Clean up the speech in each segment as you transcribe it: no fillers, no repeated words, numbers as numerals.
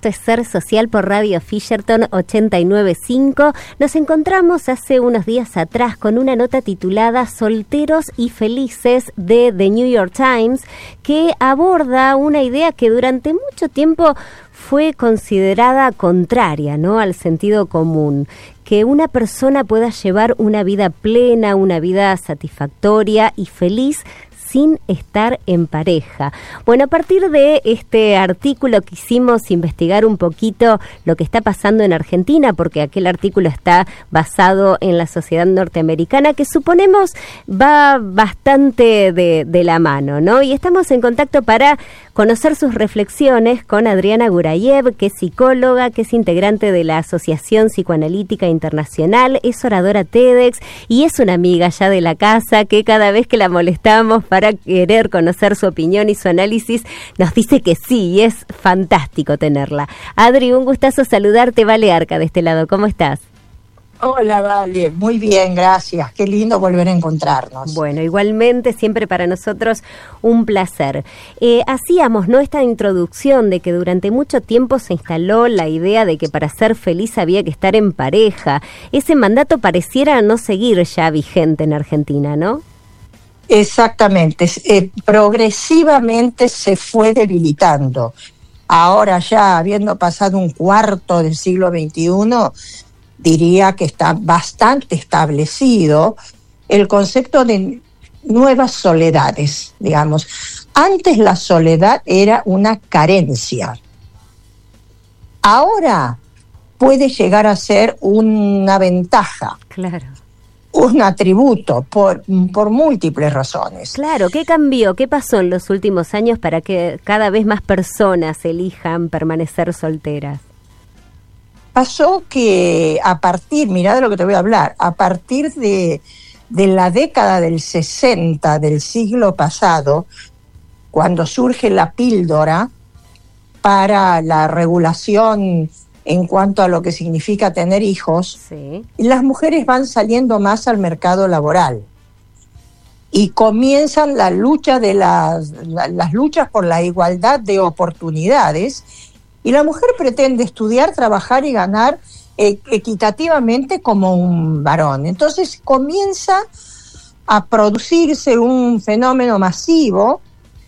Esto es Ser Social por Radio Fisherton 89.5. Nos encontramos hace unos días atrás con una nota titulada Solteros y Felices de The New York Times, que aborda una idea que durante mucho tiempo fue considerada contraria, ¿no?, al sentido común, que una persona pueda llevar una vida plena, una vida satisfactoria y feliz sin estar en pareja. Bueno, a partir de este artículo quisimos investigar un poquito lo que está pasando en Argentina, porque aquel artículo está basado en la sociedad norteamericana, que suponemos va bastante de la mano, ¿no? Y estamos en contacto para conocer sus reflexiones con Adriana Gurayev, que es psicóloga, que es integrante de la Asociación Psicoanalítica Internacional, es oradora TEDx y es una amiga ya de la casa que cada vez que la molestamos para querer conocer su opinión y su análisis, nos dice que sí, y es fantástico tenerla. Adri, un gustazo saludarte, Vale Arca de este lado, ¿cómo estás? Hola, Vale, muy bien, gracias. Qué lindo volver a encontrarnos. Bueno, igualmente, siempre para nosotros un placer. Hacíamos, ¿no?, esta introducción de que durante mucho tiempo se instaló la idea de que para ser feliz había que estar en pareja. Ese mandato pareciera no seguir ya vigente en Argentina, ¿no? Exactamente, progresivamente se fue debilitando. Ahora ya, habiendo pasado un cuarto del siglo XXI, diría que está bastante establecido el concepto de nuevas soledades, digamos. Antes la soledad era una carencia. Ahora puede llegar a ser una ventaja. Claro. Un atributo por múltiples razones. Claro, ¿qué cambió? ¿Qué pasó en los últimos años para que cada vez más personas elijan permanecer solteras? Pasó que mirá de lo que te voy a hablar, a partir de la década del 60 del siglo pasado, cuando surge la píldora para la regulación en cuanto a lo que significa tener hijos, sí, las mujeres van saliendo más al mercado laboral y comienzan la lucha de las luchas por la igualdad de oportunidades, y la mujer pretende estudiar, trabajar y ganar equitativamente como un varón. Entonces comienza a producirse un fenómeno masivo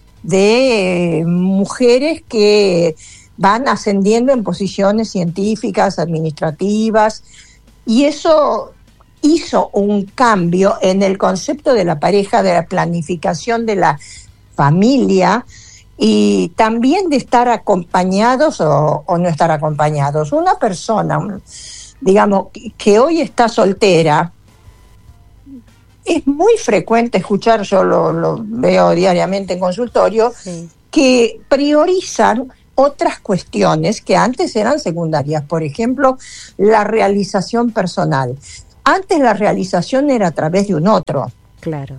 de mujeres que van ascendiendo en posiciones científicas, administrativas, y eso hizo un cambio en el concepto de la pareja, de la planificación de la familia y también de estar acompañados o no estar acompañados. Una persona, digamos, que hoy está soltera, es muy frecuente escuchar, yo lo veo diariamente en consultorio, sí, que priorizan otras cuestiones que antes eran secundarias. Por ejemplo, la realización personal. Antes la realización era a través de un otro. Claro.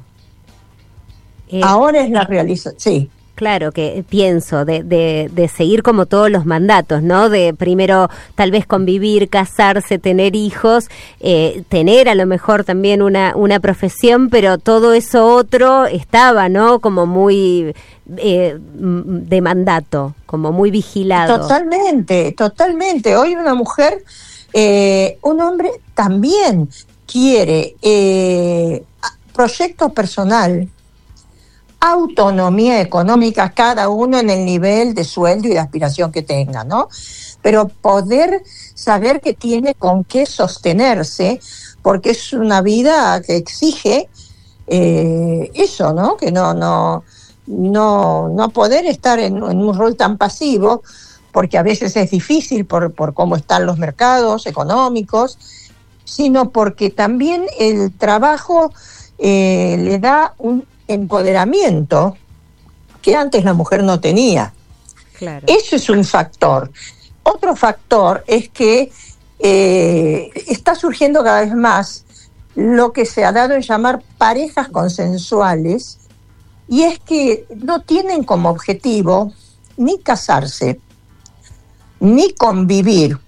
Ahora es la realización, sí. Claro, que pienso de seguir como todos los mandatos, ¿no? De primero tal vez convivir, casarse, tener hijos, tener a lo mejor también una profesión, pero todo eso otro estaba, ¿no?, como muy de mandato, como muy vigilado. Totalmente. Hoy una mujer, un hombre también quiere proyecto personal, autonomía económica, cada uno en el nivel de sueldo y de aspiración que tenga, ¿no? Pero poder saber que tiene con qué sostenerse, porque es una vida que exige eso, ¿no? Que no poder estar en un rol tan pasivo, porque a veces es difícil por cómo están los mercados económicos, sino porque también el trabajo le da un empoderamiento que antes la mujer no tenía. Claro. Eso es un factor. Otro factor es que está surgiendo cada vez más lo que se ha dado en llamar parejas consensuales, y es que no tienen como objetivo ni casarse, ni convivir,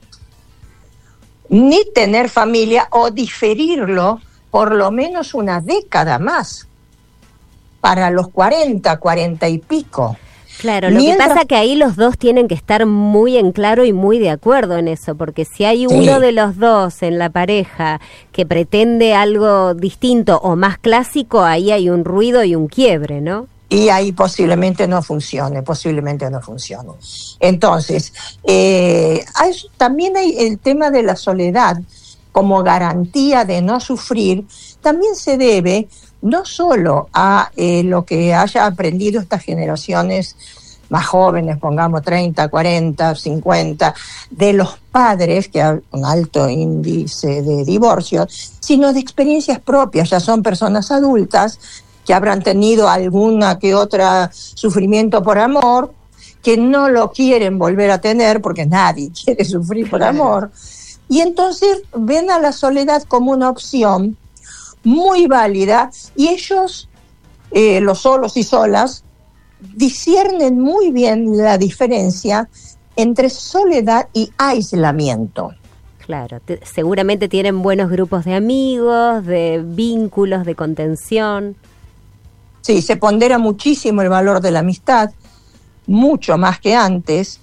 ni tener familia o diferirlo por lo menos una década más, para los 40 y pico. Claro, lo que pasa que ahí los dos tienen que estar muy en claro y muy de acuerdo en eso, porque si hay uno de los dos en la pareja que pretende algo distinto o más clásico, ahí hay un ruido y un quiebre, ¿no? Y ahí posiblemente no funcione. Entonces, también hay el tema de la soledad como garantía de no sufrir, también se debe no solo a lo que haya aprendido estas generaciones más jóvenes, pongamos 30, 40, 50, de los padres, que hay un alto índice de divorcios, sino de experiencias propias. Ya son personas adultas que habrán tenido alguna que otra sufrimiento por amor, que no lo quieren volver a tener porque nadie quiere sufrir por amor, y entonces ven a la soledad como una opción muy válida, y ellos, los solos y solas, disciernen muy bien la diferencia entre soledad y aislamiento. Claro, seguramente tienen buenos grupos de amigos, de vínculos, de contención. Sí, se pondera muchísimo el valor de la amistad, mucho más que antes,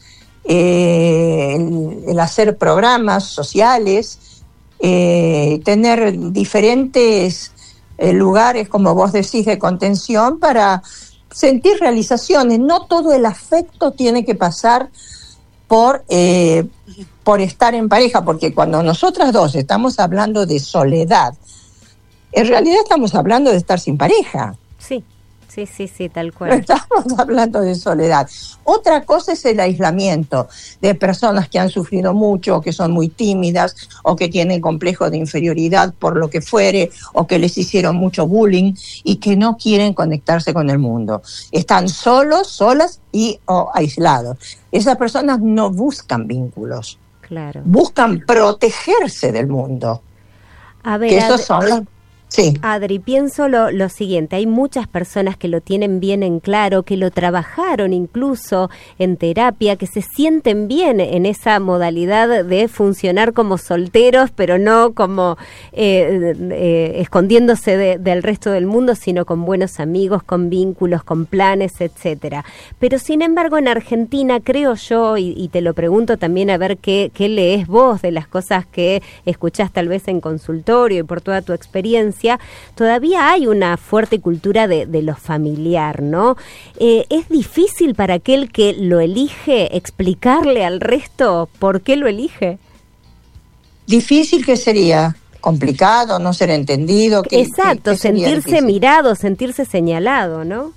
el hacer programas sociales, tener diferentes lugares, como vos decís, de contención para sentir realizaciones. No todo el afecto tiene que pasar por estar en pareja, porque cuando nosotras dos estamos hablando de soledad, en realidad estamos hablando de estar sin pareja. Sí, tal cual. Estamos hablando de soledad. Otra cosa es el aislamiento de personas que han sufrido mucho, o que son muy tímidas, o que tienen complejo de inferioridad por lo que fuere, o que les hicieron mucho bullying y que no quieren conectarse con el mundo. Están solos, solas o aislados. Esas personas no buscan vínculos. Claro. Buscan protegerse del mundo. A ver, que esos son los... Sí. Adri, pienso lo siguiente, hay muchas personas que lo tienen bien en claro, que lo trabajaron incluso en terapia, que se sienten bien en esa modalidad de funcionar como solteros, pero no como escondiéndose del resto del mundo, sino con buenos amigos, con vínculos, con planes, etcétera. Pero sin embargo en Argentina, creo yo, y te lo pregunto también a ver qué lees vos de las cosas que escuchás tal vez en consultorio y por toda tu experiencia, todavía hay una fuerte cultura de lo familiar, ¿no? ¿Es difícil para aquel que lo elige explicarle al resto por qué lo elige? Difícil que sería, complicado, no ser entendido. Exacto, sentirse mirado, sentirse señalado, ¿no?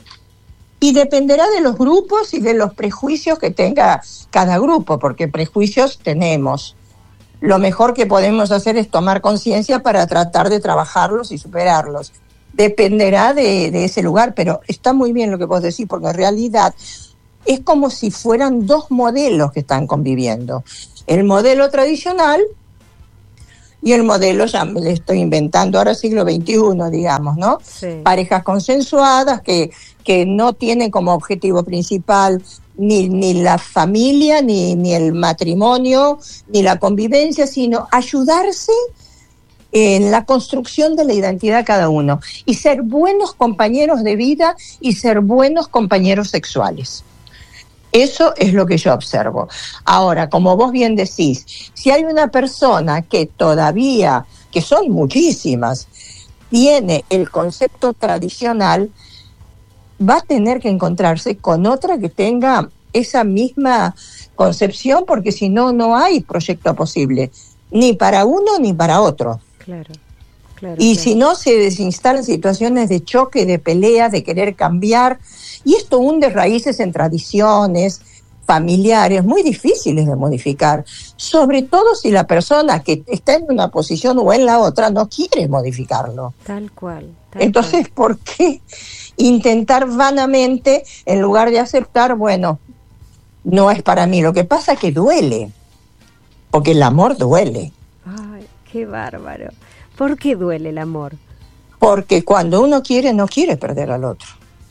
Y dependerá de los grupos y de los prejuicios que tenga cada grupo, porque prejuicios tenemos. Lo mejor que podemos hacer es tomar conciencia para tratar de trabajarlos y superarlos. Dependerá de ese lugar, pero está muy bien lo que vos decís, porque en realidad es como si fueran dos modelos que están conviviendo. El modelo tradicional y el modelo, ya me lo estoy inventando ahora, siglo XXI, digamos, ¿no? Sí. Parejas consensuadas que no tienen como objetivo principal ni la familia, ni el matrimonio, ni la convivencia, sino ayudarse en la construcción de la identidad de cada uno y ser buenos compañeros de vida y ser buenos compañeros sexuales. Eso es lo que yo observo. Ahora, como vos bien decís, si hay una persona que todavía, que son muchísimas, tiene el concepto tradicional, va a tener que encontrarse con otra que tenga esa misma concepción, porque si no, no hay proyecto posible, ni para uno ni para otro. Claro. Y si no, se desinstalan situaciones de choque, de pelea, de querer cambiar, y esto hunde raíces en tradiciones familiares muy difíciles de modificar, sobre todo si la persona que está en una posición o en la otra no quiere modificarlo. Tal cual. Entonces, ¿por qué intentar vanamente, en lugar de aceptar, bueno, no es para mí? Lo que pasa es que duele, porque el amor duele. Ay, qué bárbaro. ¿Por qué duele el amor? Porque cuando uno quiere, no quiere perder al otro.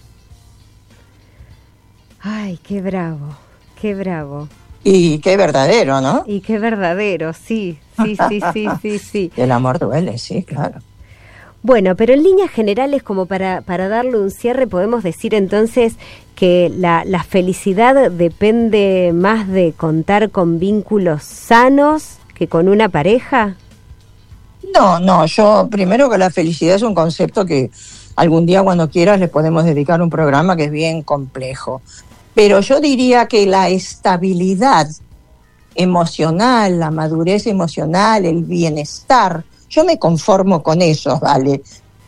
Ay, qué bravo, qué bravo. Y qué verdadero, ¿no? Y qué verdadero, sí. El amor duele, sí, claro. Bueno, pero en líneas generales, como para darle un cierre, podemos decir entonces que la felicidad depende más de contar con vínculos sanos que con una pareja. No, yo primero que la felicidad es un concepto que algún día cuando quieras le podemos dedicar un programa que es bien complejo. Pero yo diría que la estabilidad emocional, la madurez emocional, el bienestar, yo me conformo con eso, ¿vale?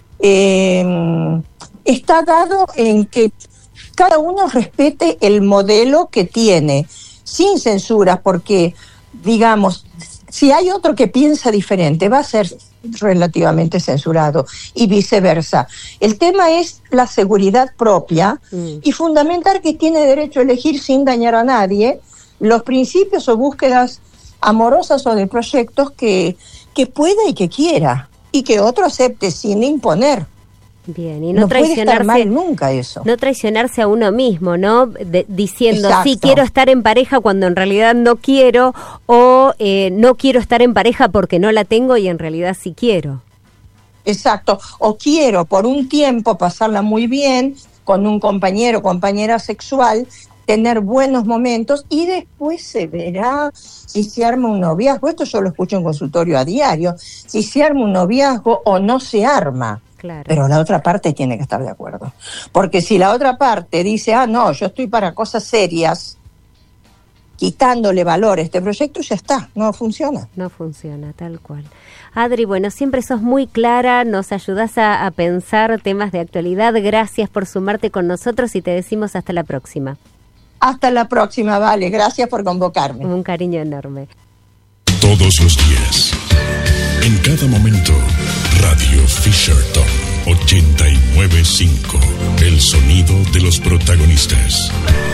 Está dado en que cada uno respete el modelo que tiene, sin censuras, porque, digamos, si hay otro que piensa diferente, va a ser relativamente censurado y viceversa. El tema es la seguridad propia y fundamental que tiene derecho a elegir sin dañar a nadie los principios o búsquedas amorosas o de proyectos que pueda y que quiera y que otro acepte sin imponer. Bien, y no puede estar traicionarse mal nunca eso. No traicionarse a uno mismo, ¿no? Diciendo, Exacto. Sí, quiero estar en pareja cuando en realidad no quiero, o no quiero estar en pareja porque no la tengo y en realidad sí quiero. Exacto, o quiero por un tiempo pasarla muy bien con un compañero o compañera sexual, tener buenos momentos y después se verá si se arma un noviazgo. Esto yo lo escucho en consultorio a diario, si se arma un noviazgo o no se arma. Claro. Pero la otra parte tiene que estar de acuerdo. Porque si la otra parte dice, no, yo estoy para cosas serias, quitándole valor a este proyecto, ya está, no funciona. No funciona, tal cual. Adri, bueno, siempre sos muy clara, nos ayudás a pensar temas de actualidad. Gracias por sumarte con nosotros y te decimos hasta la próxima. Hasta la próxima, Vale. Gracias por convocarme. Un cariño enorme. Todos los días, en cada momento, Radio Fisherton 89.5. El sonido de los protagonistas.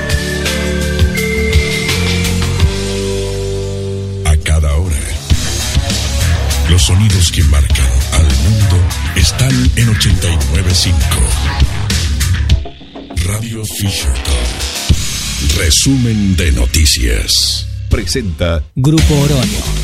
A cada hora, los sonidos que marcan al mundo están en 89.5. Radio Fisherton. Resumen de noticias. Presenta Grupo Oroño.